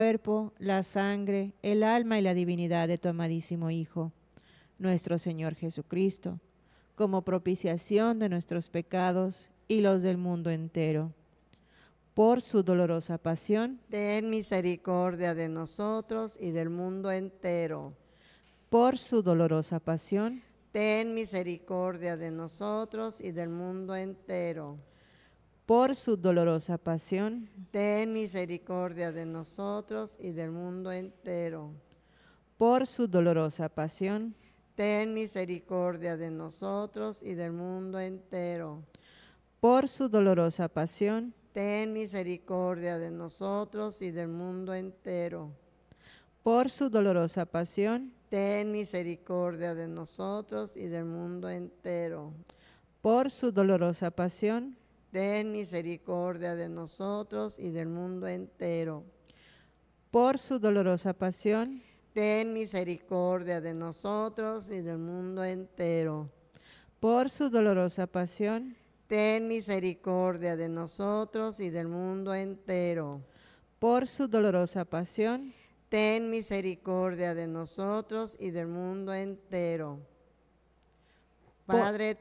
cuerpo, la sangre, el alma y la divinidad de tu amadísimo Hijo, nuestro Señor Jesucristo, como propiciación de nuestros pecados y los del mundo entero. Por su dolorosa pasión, ten misericordia de nosotros y del mundo entero. por su dolorosa pasión, Ten misericordia de nosotros y del mundo entero. por su dolorosa pasión, Ten misericordia de nosotros y del mundo entero. por su dolorosa pasión, Ten misericordia de nosotros y del mundo entero. por su dolorosa pasión, Ten misericordia de nosotros y del mundo entero. por su dolorosa pasión, Ten misericordia de nosotros y del mundo entero. por su dolorosa pasión, Ten misericordia de nosotros y del mundo entero. por su dolorosa pasión, Ten misericordia de nosotros y del mundo entero. por su dolorosa pasión, Ten misericordia de nosotros y del mundo entero. por su dolorosa pasión, Ten misericordia de nosotros y del mundo entero. Padre,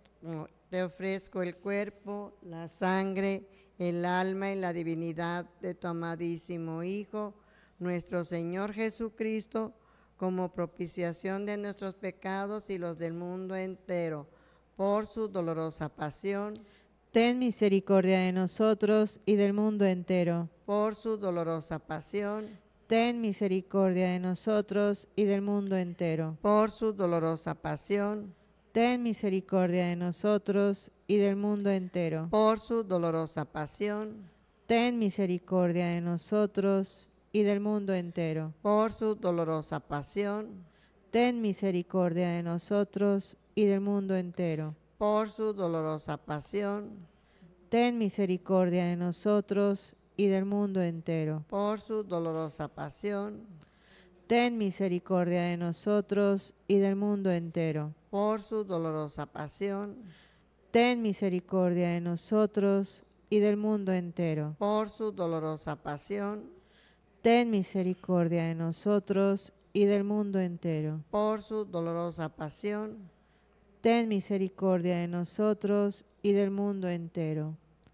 te ofrezco el cuerpo, la sangre, el alma y la divinidad de tu amadísimo Hijo, nuestro Señor Jesucristo, como propiciación de nuestros pecados y los del mundo entero, por su dolorosa pasión, ten misericordia de nosotros y del mundo entero. por su dolorosa pasión, Ten misericordia de nosotros y del mundo entero. por su dolorosa pasión, Ten misericordia de nosotros y del mundo entero. por su dolorosa pasión, Ten misericordia de nosotros y del mundo entero. por su dolorosa pasión, Ten misericordia de nosotros y del mundo entero. por su dolorosa pasión, Ten misericordia de nosotros y del mundo entero. por su dolorosa pasión, Ten misericordia de nosotros y del mundo entero. por su dolorosa pasión, Ten misericordia de nosotros y del mundo entero. por su dolorosa pasión, Ten misericordia de nosotros y del mundo entero. por su dolorosa pasión, Ten misericordia de nosotros y del mundo entero.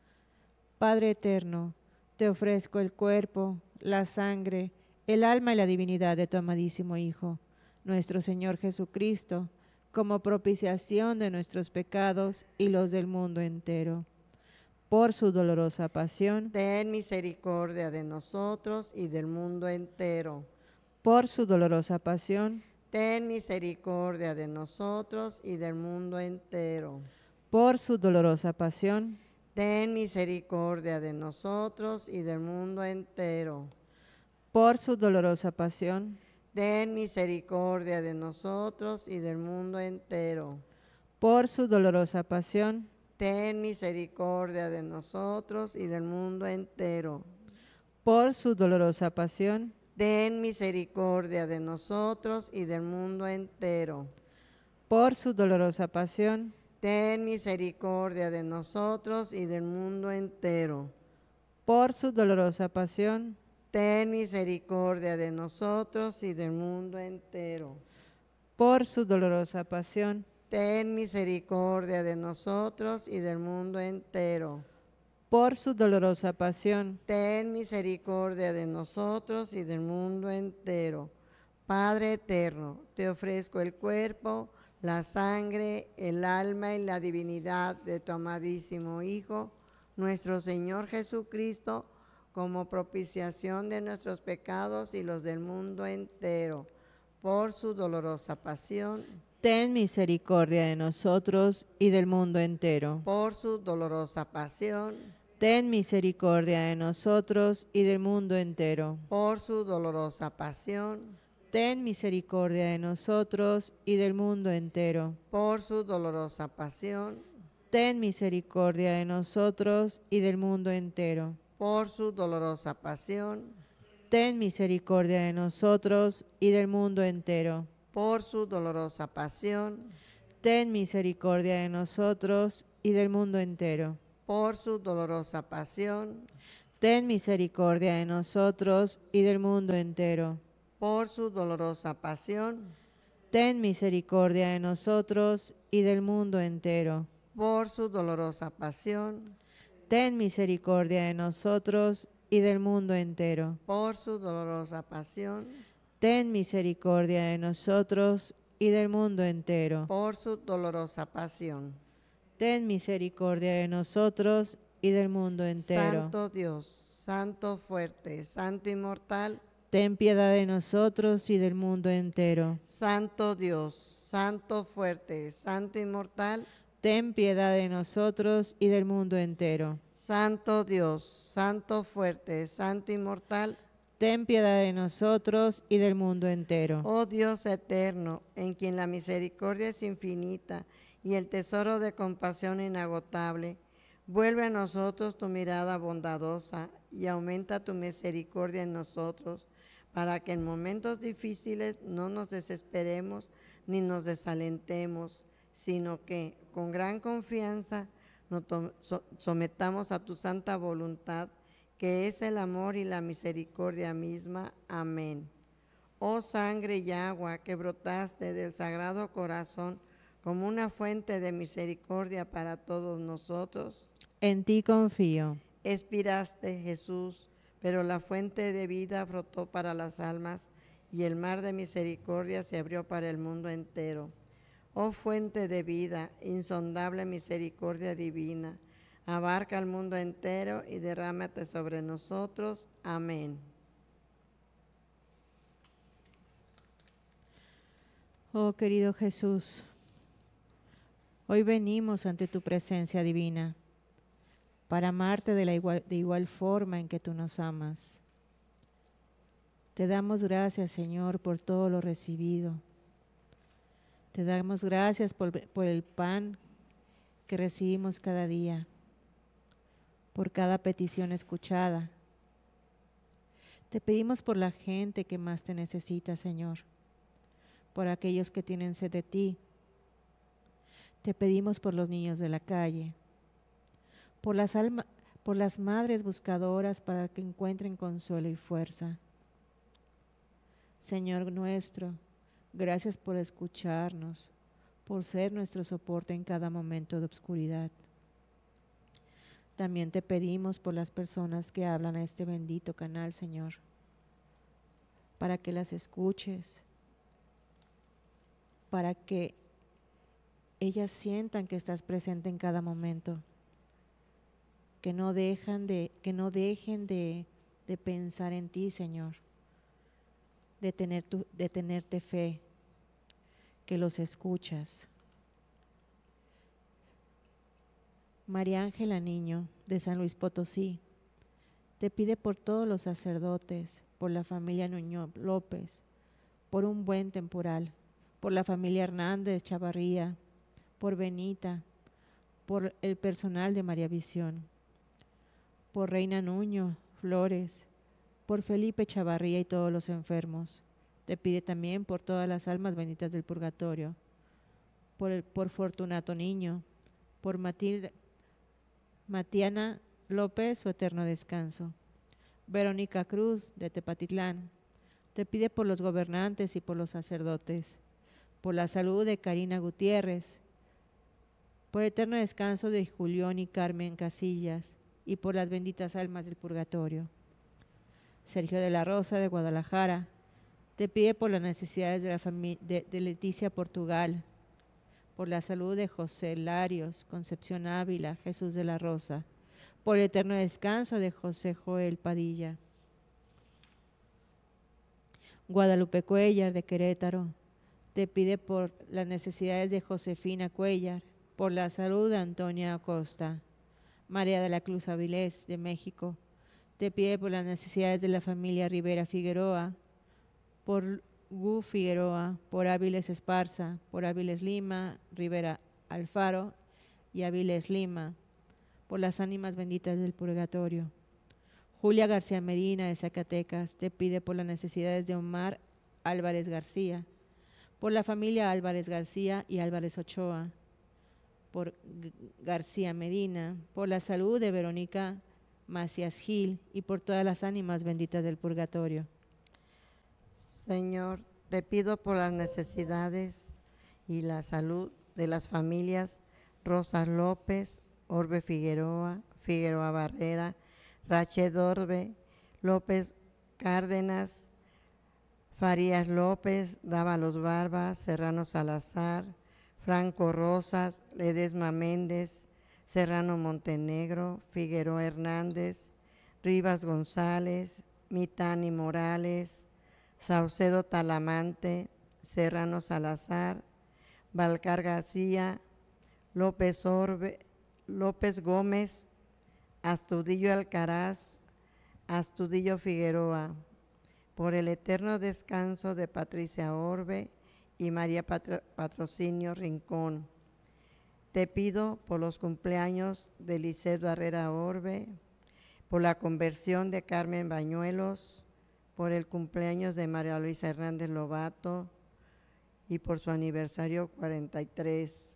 Padre eterno, te ofrezco el cuerpo, la sangre, el alma y la divinidad de tu amadísimo Hijo, nuestro Señor Jesucristo, como propiciación de nuestros pecados y los del mundo entero. Por su dolorosa pasión, ten misericordia de nosotros y del mundo entero. por su dolorosa pasión, Ten misericordia de nosotros y del mundo entero. por su dolorosa pasión, Ten misericordia de nosotros y del mundo entero. por su dolorosa pasión, Ten misericordia de nosotros y del mundo entero. por su dolorosa pasión, Ten misericordia de nosotros y del mundo entero. por su dolorosa pasión, Ten misericordia de nosotros y del mundo entero. por su dolorosa pasión, Ten misericordia de nosotros y del mundo entero. por su dolorosa pasión, Ten misericordia de nosotros y del mundo entero. por su dolorosa pasión, Ten misericordia de nosotros y del mundo entero. por su dolorosa pasión, Ten misericordia de nosotros y del mundo entero. Padre eterno, te ofrezco el cuerpo, la sangre, el alma y la divinidad de tu amadísimo Hijo, nuestro Señor Jesucristo, como propiciación de nuestros pecados y los del mundo entero, por su dolorosa pasión, ten misericordia de nosotros y del mundo entero. por su dolorosa pasión, Ten misericordia de nosotros y del mundo entero. por su dolorosa pasión, Ten misericordia de nosotros y del mundo entero. por su dolorosa pasión, Ten misericordia de nosotros y del mundo entero. por su dolorosa pasión, Ten misericordia de nosotros y del mundo entero. por su dolorosa pasión, Ten misericordia de nosotros y del mundo entero. por su dolorosa pasión, ten misericordia de nosotros y del mundo entero. Por su dolorosa pasión, Ten misericordia de nosotros y del mundo entero. por su dolorosa pasión, Ten misericordia de nosotros y del mundo entero. por su dolorosa pasión, Ten misericordia de nosotros y del mundo entero. por su dolorosa pasión. Ten misericordia de nosotros y del mundo entero. Santo Dios, Santo fuerte, Santo inmortal, Ten piedad de nosotros y del mundo entero. Santo Dios, Santo fuerte, Santo inmortal, Ten piedad de nosotros y del mundo entero. Santo Dios, Santo fuerte, Santo inmortal, Ten piedad de nosotros y del mundo entero. oh Dios eterno, en quien la misericordia es infinita y el tesoro de compasión inagotable, vuelve a nosotros tu mirada bondadosa y aumenta tu misericordia en nosotros, para que en momentos difíciles no nos desesperemos ni nos desalentemos, sino que con gran confianza nos sometamos a tu santa voluntad, que es el amor y la misericordia misma. Amén. Oh sangre y agua que brotaste del Sagrado Corazón como una fuente de misericordia para todos nosotros, En ti confío. expiraste, Jesús, pero la fuente de vida brotó para las almas y el mar de misericordia se abrió para el mundo entero. Oh fuente de vida, insondable misericordia divina, abarca el mundo entero y derrámate sobre nosotros. Amén. Oh querido Jesús, hoy venimos ante tu presencia divina para amarte de igual forma en que tú nos amas. Te damos gracias, Señor, por todo lo recibido. Te damos gracias por el pan que recibimos cada día, por cada petición escuchada. Te pedimos por la gente que más te necesita, Señor, por aquellos que tienen sed de ti. Te pedimos por los niños de la calle, por las madres buscadoras para que encuentren consuelo y fuerza. Señor nuestro, gracias por escucharnos, por ser nuestro soporte en cada momento de oscuridad. También te pedimos por las personas que hablan a este bendito canal, Señor, para que las escuches, para que ellas sientan que estás presente en cada momento, que no dejen de pensar en ti, Señor, de tenerte fe, que los escuchas. María Ángela Niño, de San Luis Potosí, te pide por todos los sacerdotes, por la familia Nuño López, por un buen temporal, por la familia Hernández Chavarría, por Benita, por el personal de María Visión, por Reina Nuño Flores, por Felipe Chavarría y todos los enfermos. Te pide también por todas las almas benditas del purgatorio, por Fortunato Niño, por Matiana López, su eterno descanso. Verónica Cruz, de Tepatitlán, te pide por los gobernantes y por los sacerdotes, por la salud de Karina Gutiérrez, por el eterno descanso de Julián y Carmen Casillas, y por las benditas almas del purgatorio. Sergio de la Rosa, de Guadalajara, te pide por las necesidades de la familia de Leticia Portugal, por la salud de José Larios, Concepción Ávila, Jesús de la Rosa, por el eterno descanso de José Joel Padilla. Guadalupe Cuellar, de Querétaro, te pide por las necesidades de Josefina Cuellar, por la salud de Antonia Acosta. María de la Cruz Avilés, de México, te pide por las necesidades de la familia Rivera Figueroa, por Gu Figueroa, por Áviles Esparza, por Áviles Lima, Rivera Alfaro y Áviles Lima, por las ánimas benditas del purgatorio. Julia García Medina, de Zacatecas, te pide por las necesidades de Omar Álvarez García, por la familia Álvarez García y Álvarez Ochoa, por García Medina, por la salud de Verónica Macías Gil, y por todas las ánimas benditas del purgatorio. Señor, te pido por las necesidades y la salud de las familias Rosas López, Orbe Figueroa, Figueroa Barrera, Rachel Orbe, López Cárdenas, Farías López, Dávalos Barbas, Serrano Salazar, Franco Rosas, Ledesma Méndez, Serrano Montenegro, Figueroa Hernández, Rivas González, Mitani Morales, Saucedo Talamante, Serrano Salazar, Balcar García, López Orbe, López Gómez, Astudillo Alcaraz, Astudillo Figueroa, por el eterno descanso de Patricia Orbe y María Patrocinio Rincón. Te pido por los cumpleaños de Lisset Barrera Orbe, por la conversión de Carmen Bañuelos, por el cumpleaños de María Luisa Hernández Lobato y por su aniversario 43.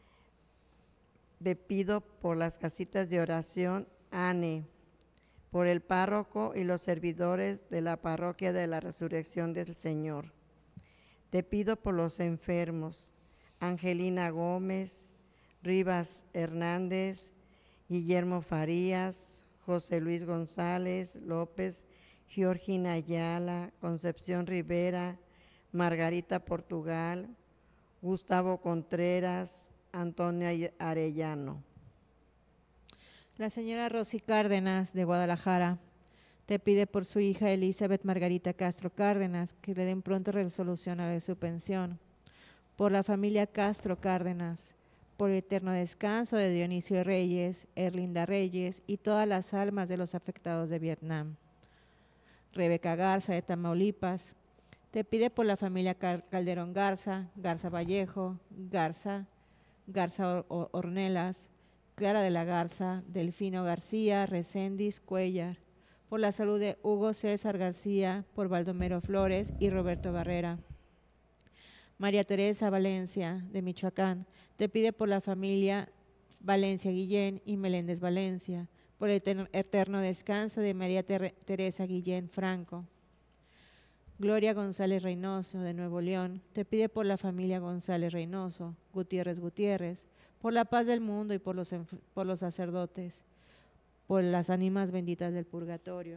Te pido por las casitas de oración ANE, por el párroco y los servidores de la parroquia de la Resurrección del Señor. Te pido por los enfermos, Angelina Gómez, Rivas Hernández, Guillermo Farías, José Luis González López, Georgina Ayala, Concepción Rivera, Margarita Portugal, Gustavo Contreras, Antonia Arellano. La señora Rosy Cárdenas, de Guadalajara, te pide por su hija Elizabeth Margarita Castro Cárdenas que le den pronto resolución a su pensión, por la familia Castro Cárdenas, por el eterno descanso de Dionisio Reyes, Erlinda Reyes y todas las almas de los afectados de Vietnam. Rebeca Garza, de Tamaulipas, te pide por la familia Calderón Garza, Garza Vallejo, Garza Ornelas, Clara de la Garza, Delfino García, Recendis Cuellar, por la salud de Hugo César García, por Baldomero Flores y Roberto Barrera. María Teresa Valencia, de Michoacán, te pide por la familia Valencia Guillén y Meléndez Valencia, por el eterno descanso de María Teresa Guillén Franco. Gloria González Reynoso, de Nuevo León, te pide por la familia González Reynoso, Gutiérrez, por la paz del mundo y por los sacerdotes, por las ánimas benditas del purgatorio.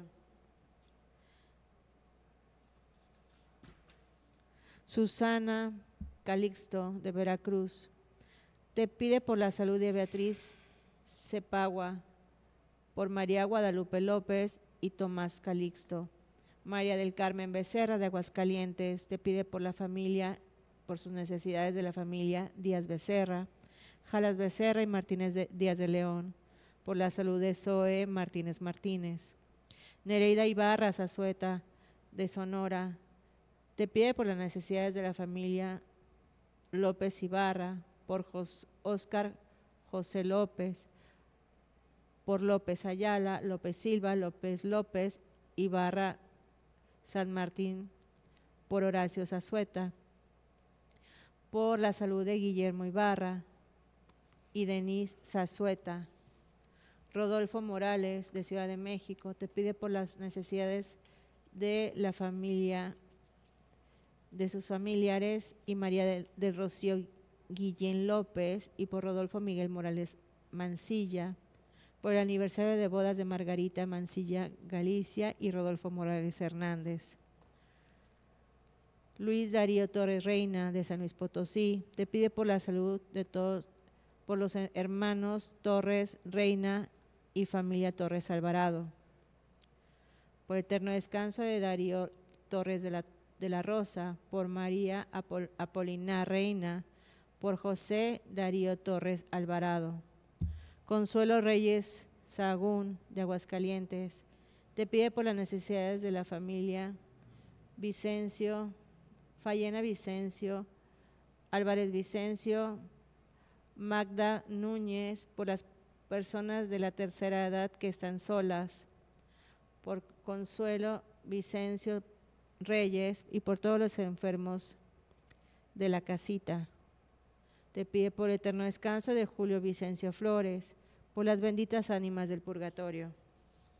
Susana Calixto, de Veracruz, te pide por la salud de Beatriz Cepagua, por María Guadalupe López y Tomás Calixto. María del Carmen Becerra, de Aguascalientes, te pide por la familia, por sus necesidades de la familia Díaz Becerra, Jalas Becerra y Martínez Díaz de León, por la salud de Zoe Martínez Martínez. Nereida Ibarra Zazueta, de Sonora, te pide por las necesidades de la familia López Ibarra, por Óscar José López, por López Ayala, López Silva, López Ibarra San Martín, por Horacio Zazueta, por la salud de Guillermo Ibarra y Denise Zazueta. Rodolfo Morales, de Ciudad de México, te pide por las necesidades de la familia, de sus familiares, y María del Rocío Guillén López, y por Rodolfo Miguel Morales Mancilla, por el aniversario de bodas de Margarita Mancilla Galicia y Rodolfo Morales Hernández. Luis Darío Torres Reina, de San Luis Potosí, te pide por la salud de todos, por los hermanos Torres Reina y familia Torres Alvarado, por eterno descanso de Darío Torres de la Rosa, por María Apolinar Reina, por José Darío Torres Alvarado. Consuelo Reyes Sahagún, de Aguascalientes, te pide por las necesidades de la familia Fallena Vicencio, Álvarez Vicencio, Magda Núñez, por las personas de la tercera edad que están solas, por Consuelo Vicencio Reyes y por todos los enfermos de la casita. Te pide por eterno descanso de Julio Vicencio Flores, por las benditas ánimas del purgatorio.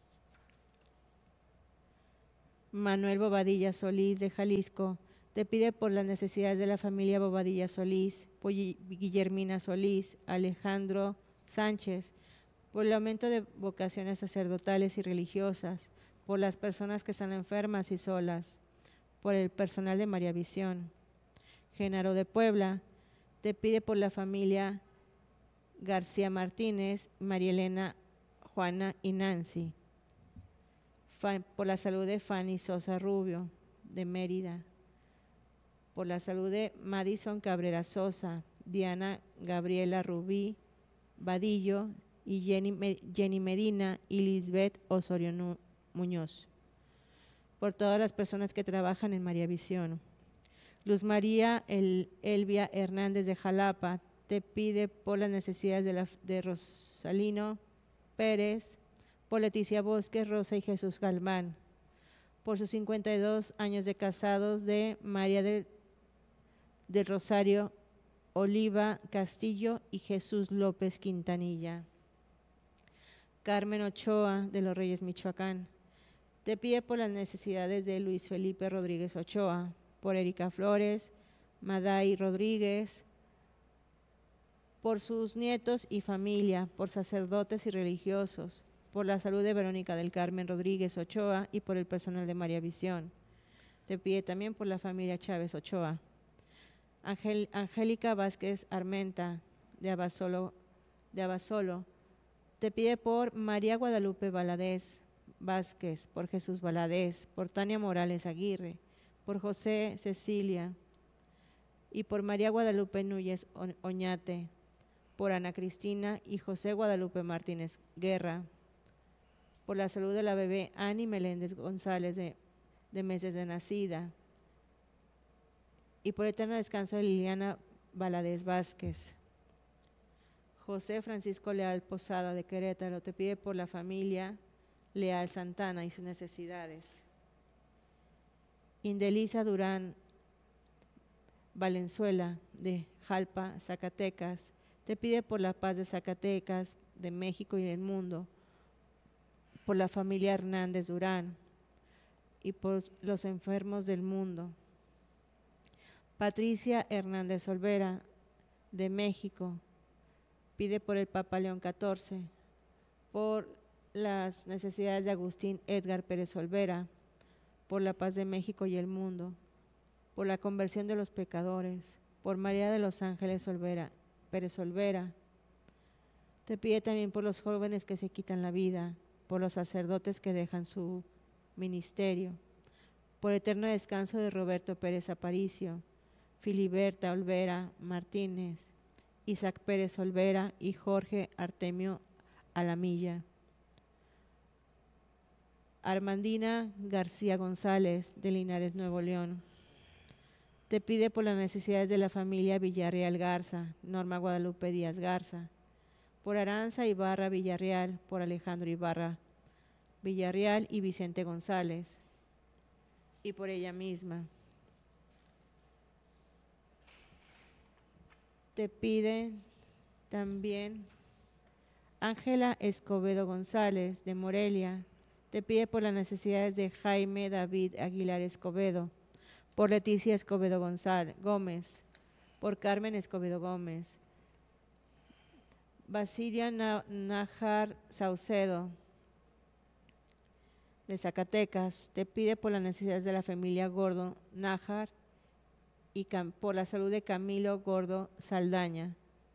Manuel Bobadilla Solís de Jalisco, te pide por las necesidades de la familia Bobadilla Solís, por Guillermina Solís, Alejandro Sánchez, por el aumento de vocaciones sacerdotales y religiosas, por las personas que están enfermas y solas, por el personal de María Visión. Genaro de Puebla, te pide por la familia García Martínez, María Elena, Juana y Nancy. Por la salud de Fanny Sosa Rubio, de Mérida. Por la salud de Madison Cabrera Sosa, Diana Gabriela Rubí Vadillo y Jenny Medina y Lisbeth Osorio Muñoz. Por todas las personas que trabajan en María Visión. Luz María Elvia Hernández de Jalapa te pide por las necesidades de Rosalino Pérez, por Leticia Bosques, Rosa y Jesús Galván, por sus 52 años de casados de María del Rosario Oliva Castillo y Jesús López Quintanilla. Carmen Ochoa de Los Reyes, Michoacán, te pide por las necesidades de Luis Felipe Rodríguez Ochoa, por Erika Flores, Maday Rodríguez, por sus nietos y familia, por sacerdotes y religiosos, por la salud de Verónica del Carmen Rodríguez Ochoa y por el personal de María Visión. Te pide también por la familia Chávez Ochoa. Angélica Vázquez Armenta de Abasolo, te pide por María Guadalupe Valadez Vázquez, por Jesús Valadez, por Tania Morales Aguirre, por José Cecilia y por María Guadalupe Núñez Oñate, por Ana Cristina y José Guadalupe Martínez Guerra, por la salud de la bebé Ani Meléndez González de meses de nacida y por eterno descanso de Liliana Valadez Vázquez. José Francisco Leal Posada de Querétaro te pide por la familia Leal Santana y sus necesidades. Indelisa Durán Valenzuela de Jalpa, Zacatecas, te pide por la paz de Zacatecas, de México y del mundo, por la familia Hernández Durán y por los enfermos del mundo. Patricia Hernández Olvera de México, pide por el Papa León XIV, por las necesidades de Agustín Edgar Pérez Olvera, por la paz de México y el mundo, por la conversión de los pecadores, por María de los Ángeles Pérez Olvera. Te pide también por los jóvenes que se quitan la vida, por los sacerdotes que dejan su ministerio, por eterno descanso de Roberto Pérez Aparicio, Filiberta Olvera Martínez, Isaac Pérez Olvera y Jorge Artemio Alamilla. Armandina García González de Linares, Nuevo León, te pide por las necesidades de la familia Villarreal Garza, Norma Guadalupe Díaz Garza, por Aranza Ibarra Villarreal, por Alejandro Ibarra Villarreal y Vicente González, y por ella misma. Te pide también Ángela Escobedo González de Morelia, te pide por las necesidades de Jaime David Aguilar Escobedo, por Leticia Escobedo Gómez, por Carmen Escobedo Gómez, Basilia Nájar Saucedo de Zacatecas, te pide por las necesidades de la familia Gordo Nájar y por la salud de Camilo Gordo Saldaña.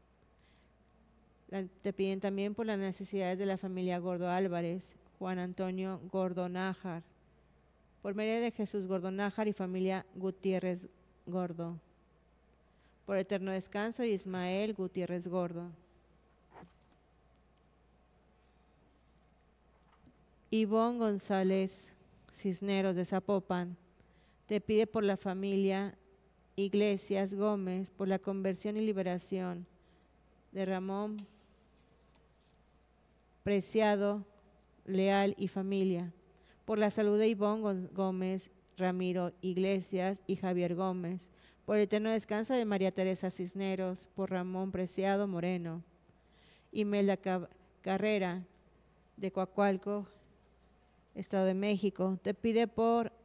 Te piden también por las necesidades de la familia Gordo Álvarez, Juan Antonio Gordo Nájar, por María de Jesús Gordo Nájar y familia Gutiérrez Gordo, por eterno descanso Ismael Gutiérrez Gordo. Ivonne González Cisneros de Zapopan, te pide por la familia Iglesias Gómez, por la conversión y liberación de Ramón Preciado Leal y familia, por la salud de Ivonne Gómez, Ramiro Iglesias y Javier Gómez, por el eterno descanso de María Teresa Cisneros, por Ramón Preciado Moreno, Imelda Carrera de Coacualco, Estado de México, te pide por